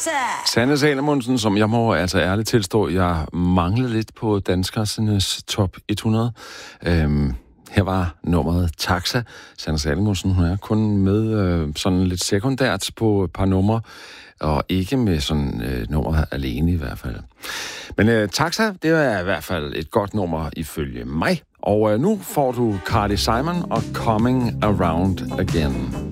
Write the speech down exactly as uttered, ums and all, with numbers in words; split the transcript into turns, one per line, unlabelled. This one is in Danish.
Sanne Salomonsen, som jeg må altså ærligt tilstå, jeg manglede lidt på danskernes top hundrede. Øhm, her var nummeret Taxa. Sanne Salomonsen, hun er kun med øh, sådan lidt sekundært på et par numre, og ikke med sådan øh, nummer alene i hvert fald. Men øh, Taxa, det er i hvert fald et godt nummer ifølge mig. Og øh, nu får du Carly Simon og Coming Around Again.